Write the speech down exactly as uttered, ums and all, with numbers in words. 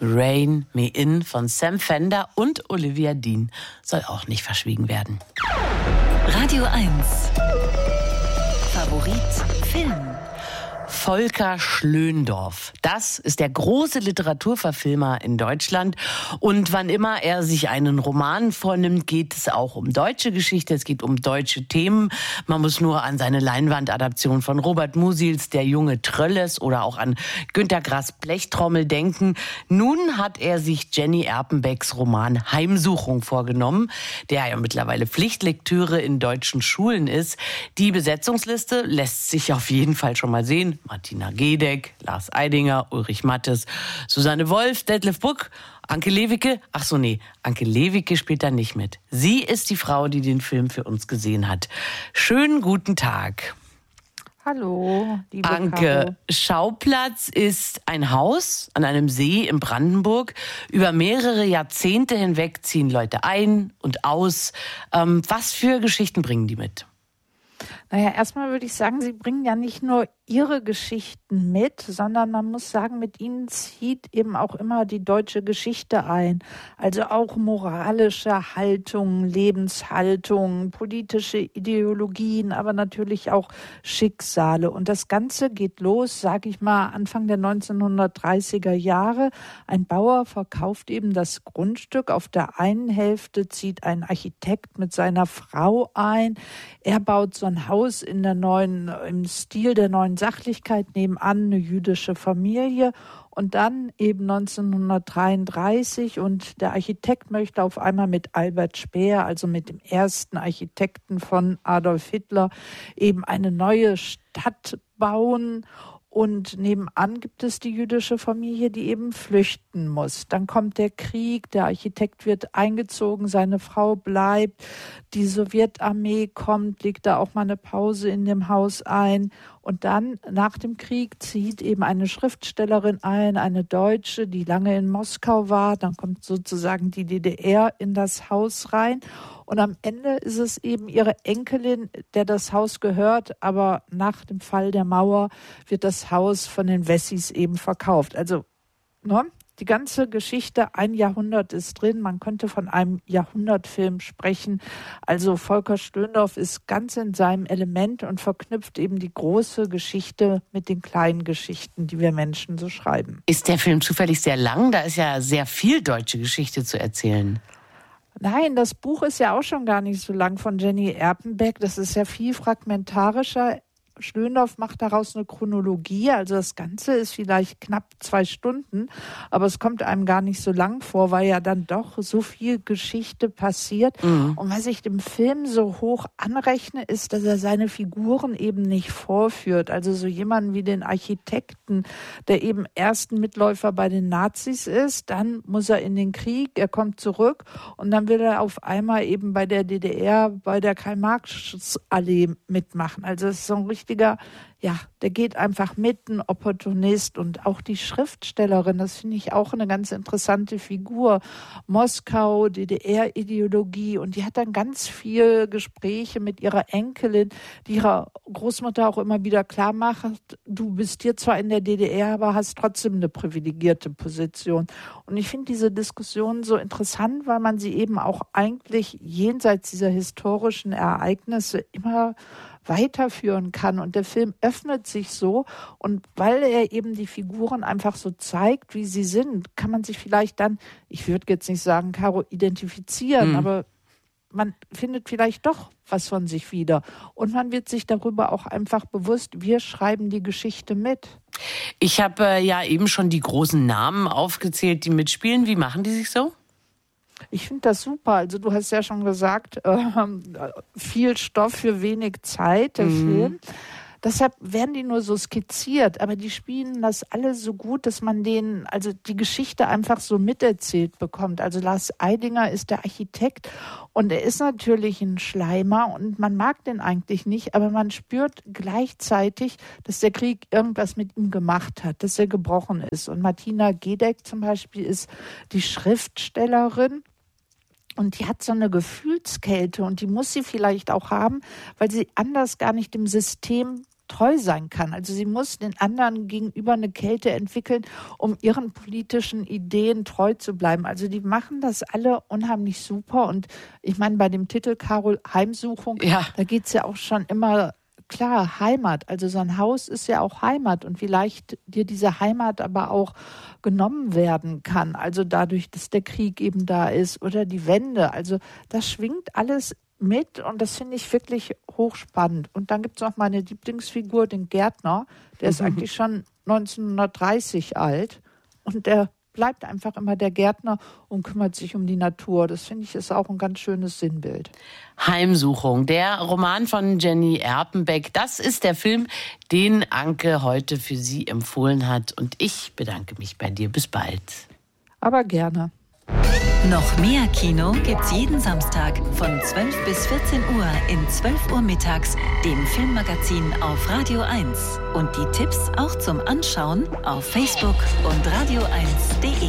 Rain Me In von Sam Fender und Olivia Dean soll auch nicht verschwiegen werden. Radio eins. Favorit Film. Volker Schlöndorff. Das ist der große Literaturverfilmer in Deutschland. Und wann immer er sich einen Roman vornimmt, geht es auch um deutsche Geschichte, es geht um deutsche Themen. Man muss nur an seine Leinwandadaption von Robert Musils Der junge Trölles oder auch an Günter Grass Blechtrommel denken. Nun hat er sich Jenny Erpenbecks Roman Heimsuchung vorgenommen, der ja mittlerweile Pflichtlektüre in deutschen Schulen ist. Die Besetzungsliste lässt sich auf jeden Fall schon mal sehen. Martina Gedeck, Lars Eidinger, Ulrich Mattes, Susanne Wolf, Detlef Buck, Anke Lewicke. Ach so, nee, Anke Lewicke spielt da nicht mit. Sie ist die Frau, die den Film für uns gesehen hat. Schönen guten Tag. Hallo, liebe Anke, Caro. Schauplatz ist ein Haus an einem See in Brandenburg. Über mehrere Jahrzehnte hinweg ziehen Leute ein und aus. Ähm, was für Geschichten bringen die mit? Naja, erstmal würde ich sagen, sie bringen ja nicht nur ihre Geschichten mit, sondern man muss sagen, mit ihnen zieht eben auch immer die deutsche Geschichte ein. Also auch moralische Haltungen, Lebenshaltungen, politische Ideologien, aber natürlich auch Schicksale. Und das Ganze geht los, sage ich mal, Anfang der neunzehnhundertdreißiger Jahre. Ein Bauer verkauft eben das Grundstück. Auf der einen Hälfte zieht ein Architekt mit seiner Frau ein. Er baut so ein Haus in der neuen, im Stil der neuen Sachlichkeit nebenan, eine jüdische Familie. Und dann eben neunzehnhundertdreiunddreißig und der Architekt möchte auf einmal mit Albert Speer, also mit dem ersten Architekten von Adolf Hitler, eben eine neue Stadt bauen. Und nebenan gibt es die jüdische Familie, die eben flüchten muss. Dann kommt der Krieg, der Architekt wird eingezogen, seine Frau bleibt. Die Sowjetarmee kommt, legt da auch mal eine Pause in dem Haus ein. Und dann nach dem Krieg zieht eben eine Schriftstellerin ein, eine Deutsche, die lange in Moskau war. Dann kommt sozusagen die D D R in das Haus rein. Und am Ende ist es eben ihre Enkelin, der das Haus gehört. Aber nach dem Fall der Mauer wird das Haus von den Wessis eben verkauft. Also, ne? Die ganze Geschichte, ein Jahrhundert ist drin. Man könnte von einem Jahrhundertfilm sprechen. Also Volker Schlöndorff ist ganz in seinem Element und verknüpft eben die große Geschichte mit den kleinen Geschichten, die wir Menschen so schreiben. Ist der Film zufällig sehr lang? Da ist ja sehr viel deutsche Geschichte zu erzählen. Nein, das Buch ist ja auch schon gar nicht so lang von Jenny Erpenbeck. Das ist ja viel fragmentarischer. Schlöndorff macht daraus eine Chronologie, also das Ganze ist vielleicht knapp zwei Stunden, aber es kommt einem gar nicht so lang vor, weil ja dann doch so viel Geschichte passiert. Mhm. Und was ich dem Film so hoch anrechne, ist, dass er seine Figuren eben nicht vorführt. Also so jemanden wie den Architekten, der eben ersten Mitläufer bei den Nazis ist, dann muss er in den Krieg, er kommt zurück und dann will er auf einmal eben bei der D D R, bei der Karl-Marx-Allee mitmachen. Also es ist so ein richtiger, ja, der geht einfach mit, ein Opportunist. Und auch die Schriftstellerin, das finde ich auch eine ganz interessante Figur. Moskau, D D R-Ideologie, und die hat dann ganz viel Gespräche mit ihrer Enkelin, die ihrer Großmutter auch immer wieder klar macht, du bist hier zwar in der D D R, aber hast trotzdem eine privilegierte Position. Und ich finde diese Diskussion so interessant, weil man sie eben auch eigentlich jenseits dieser historischen Ereignisse immer weiterführen kann. Und der Film öffnet sich so, und weil er eben die Figuren einfach so zeigt, wie sie sind, kann man sich vielleicht dann, ich würde jetzt nicht sagen, Caro, identifizieren, mhm. aber man findet vielleicht doch was von sich wieder. Und man wird sich darüber auch einfach bewusst, wir schreiben die Geschichte mit. Ich habe äh, ja eben schon die großen Namen aufgezählt, die mitspielen. Wie machen die sich so? Ich finde das super. Also du hast ja schon gesagt, äh, viel Stoff für wenig Zeit, der mhm. Film. Deshalb werden die nur so skizziert, aber die spielen das alle so gut, dass man denen, also die Geschichte einfach so miterzählt bekommt. Also Lars Eidinger ist der Architekt und er ist natürlich ein Schleimer und man mag den eigentlich nicht, aber man spürt gleichzeitig, dass der Krieg irgendwas mit ihm gemacht hat, dass er gebrochen ist. Und Martina Gedeck zum Beispiel ist die Schriftstellerin. Und die hat so eine Gefühlskälte und die muss sie vielleicht auch haben, weil sie anders gar nicht dem System treu sein kann. Also sie muss den anderen gegenüber eine Kälte entwickeln, um ihren politischen Ideen treu zu bleiben. Also die machen das alle unheimlich super. Und ich meine, bei dem Titel Carol Heimsuchung, ja. da geht es ja auch schon immer klar, Heimat. Also so ein Haus ist ja auch Heimat. Und wie leicht dir diese Heimat aber auch genommen werden kann. Also dadurch, dass der Krieg eben da ist oder die Wende. Also das schwingt alles mit und das finde ich wirklich hochspannend. Und dann gibt es noch meine Lieblingsfigur, den Gärtner. Der ist eigentlich schon neunzehnhundertdreißig alt und der bleibt einfach immer der Gärtner und kümmert sich um die Natur. Das finde ich ist auch ein ganz schönes Sinnbild. Heimsuchung, der Roman von Jenny Erpenbeck. Das ist der Film, den Anke heute für Sie empfohlen hat. Und ich bedanke mich bei dir. Bis bald. Aber gerne. Noch mehr Kino gibt's jeden Samstag von zwölf bis vierzehn Uhr in zwölf Uhr mittags, dem Filmmagazin auf Radio eins. Und die Tipps auch zum Anschauen auf Facebook und radio eins punkt de.